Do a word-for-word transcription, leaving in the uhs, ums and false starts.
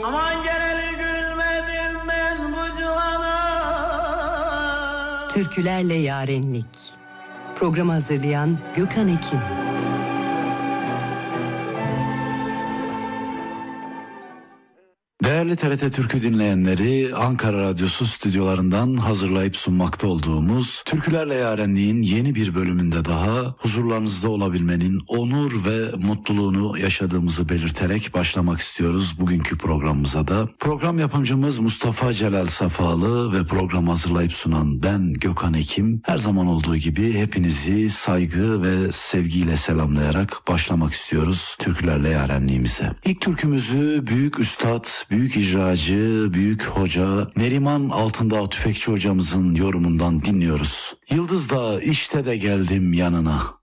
Aman geleli gülmedim ben bu cihana. Türkülerle Yarenlik. Programı hazırlayan Gökhan Ekim. Değerli T R T Türkü dinleyenleri, Ankara Radyosu stüdyolarından hazırlayıp sunmakta olduğumuz Türkülerle Yarenliğin yeni bir bölümünde daha huzurlarınızda olabilmenin onur ve mutluluğunu yaşadığımızı belirterek başlamak istiyoruz bugünkü programımıza da. Program yapımcımız Mustafa Celal Safalı ve program hazırlayıp sunan ben Gökhan Ekim. Her zaman olduğu gibi hepinizi saygı ve sevgiyle selamlayarak başlamak istiyoruz Türkülerle Yarenliğimize. İlk türkümüzü büyük üstad, büyük icracı, büyük hoca Neriman Altındağ Tüfekçi hocamızın yorumundan dinliyoruz. Yıldız Dağı işte de geldim yanına.